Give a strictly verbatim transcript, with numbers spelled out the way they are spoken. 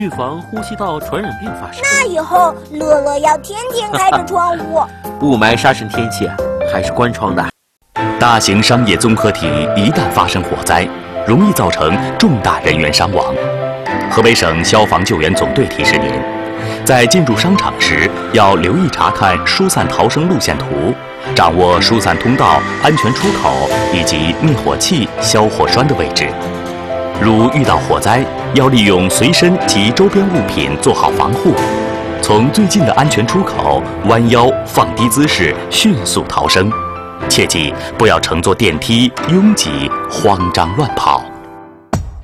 预防呼吸道传染病发生。 那以后乐乐要天天开着窗户。 雾霾沙尘天气啊，还是关窗的。 大型商业综合体一旦发生火灾，容易造成重大人员伤亡。河北省消防救援总队提示您，在进入商场时要留意查看疏散逃生路线图，掌握疏散通道、安全出口以及灭火器、消火栓的位置。如遇到火灾，要利用随身及周边物品做好防护，从最近的安全出口弯腰放低姿势迅速逃生。切记不要乘坐电梯拥挤、慌张乱跑。